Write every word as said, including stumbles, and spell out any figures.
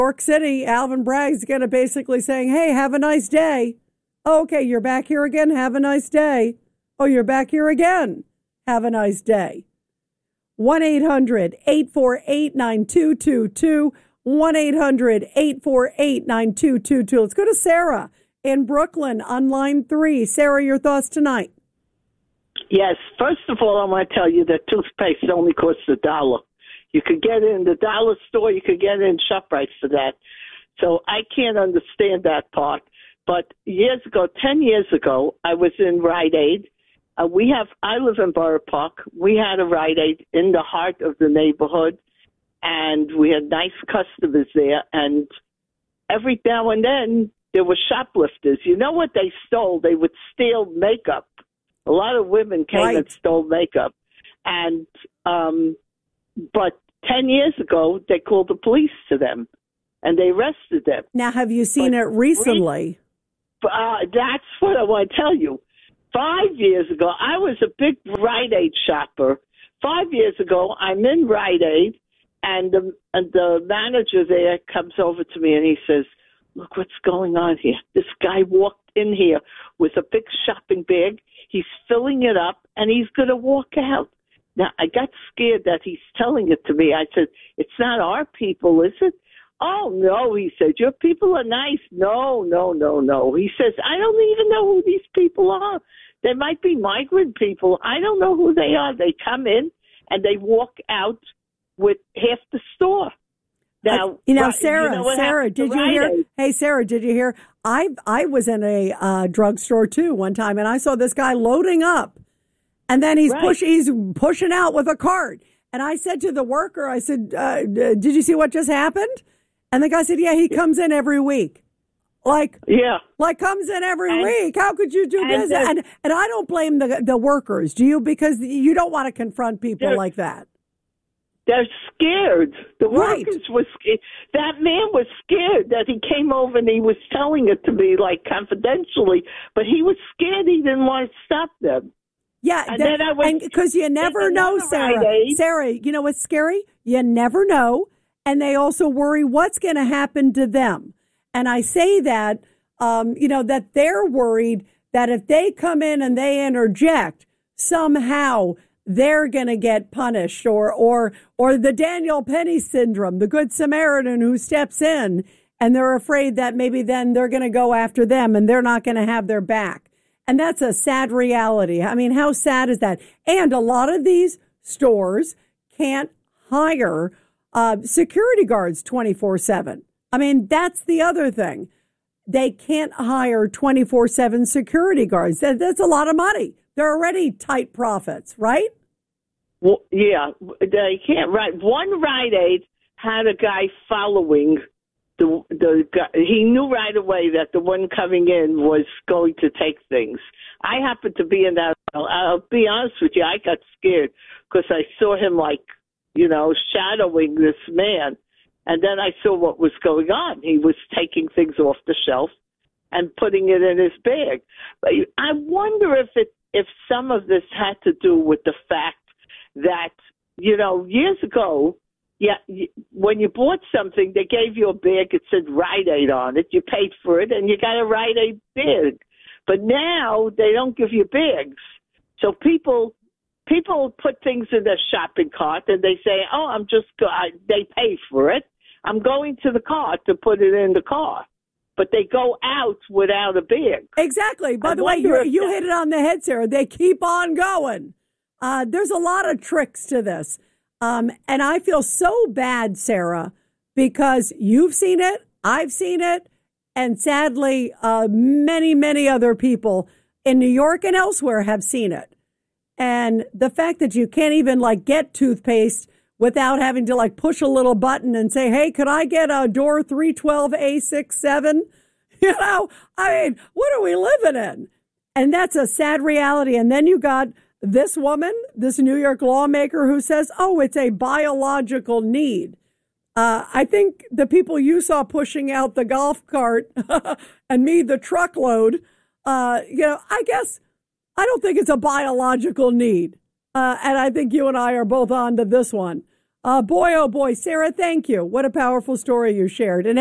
York City, Alvin Bragg's going to basically saying, hey, have a nice day. Oh, okay, you're back here again. Have a nice day. Oh, you're back here again. Have a nice day. one eight hundred eight four eight nine two two two. one eight hundred eight four eight nine two two two. Let's go to Sarah in Brooklyn on line three. Sarah, your thoughts tonight? Yes. First of all, I want to tell you that toothpaste only costs a dollar. You could get it in the dollar store. You could get it in ShopRite for that. So I can't understand that part. But years ago, ten years ago, I was in Rite Aid. Uh, we have, I live in Borough Park. We had a Rite Aid in the heart of the neighborhood, and we had nice customers there. And every now and then, there were shoplifters. You know what they stole? They would steal makeup. A lot of women came right. and stole makeup. And, um, but ten years ago, they called the police to them, and they arrested them. Now, have you seen but it recently? Uh, that's what I want to tell you. Five years ago, I was a big Rite Aid shopper. Five years ago, I'm in Rite Aid, and the, and the manager there comes over to me, and he says, look what's going on here. This guy walked in here with a big shopping bag. He's filling it up, and he's going to walk out. Now, I got scared that he's telling it to me. I said, it's not our people, is it? Oh, no, he said, your people are nice. No, no, no, no. He says, I don't even know who these people are. They might be migrant people. I don't know who they are. They come in, and they walk out with half the store. Now, uh, you know, Sarah, you know Sarah, did you hear? Aid? Hey, Sarah, did you hear? I I was in a uh, drugstore too one time, and I saw this guy loading up, and then he's right. push he's pushing out with a cart. And I said to the worker, I said, uh, "Did you see what just happened?" And the guy said, "Yeah, he comes in every week." Like, yeah, like comes in every and, week. How could you do this? And and I don't blame the the workers, do you? Because you don't want to confront people like that. They're scared. The right. workers were scared. That man was scared that he came over and he was telling it to me, like, confidentially, but he was scared. He didn't want to stop them. Yeah, and then I went, because you never know, Sarah. Sarah, you know what's scary? You never know, and they also worry what's going to happen to them. And I say that, um, you know, that they're worried that if they come in and they interject, somehow they're going to get punished, or or or the Daniel Penny syndrome, the Good Samaritan who steps in, and they're afraid that maybe then they're going to go after them and they're not going to have their back. And that's a sad reality. I mean, how sad is that? And a lot of these stores can't hire uh, security guards twenty-four seven. I mean, that's the other thing. They can't hire twenty-four seven security guards. That, that's a lot of money. They're already tight profits, right? Well, yeah, they can't. Right. One Rite Aid had a guy following the the guy. He knew right away that the one coming in was going to take things. I happened to be in that. I'll be honest with you. I got scared because I saw him, like, you know, shadowing this man. And then I saw what was going on. He was taking things off the shelf and putting it in his bag. But I wonder if it if some of this had to do with the fact that, you know, years ago, yeah, when you bought something, they gave you a bag. It said Rite Aid on it. You paid for it, and you got a Rite Aid bag. But now they don't give you bags. So people people put things in their shopping cart, and they say, oh, I'm just go-. I, they pay for it. I'm going to the cart to put it in the car. But they go out without a bag. Exactly. By I the way, you, you hit it on the head, Sarah. They keep on going. Uh, there's a lot of tricks to this. Um, and I feel so bad, Sarah, because you've seen it, I've seen it, and sadly, uh, many, many other people in New York and elsewhere have seen it. And the fact that you can't even, like, get toothpaste without having to, like, push a little button and say, hey, could I get a door three twelve A sixty-seven? You know, I mean, what are we living in? And that's a sad reality. And then you got this woman, this New York lawmaker who says, oh, it's a biological need. Uh, I think the people you saw pushing out the golf cart and me, the truckload, uh, you know, I guess I don't think it's a biological need. Uh, and I think you and I are both on to this one. Uh, boy, oh boy, Sarah, thank you. What a powerful story you shared. And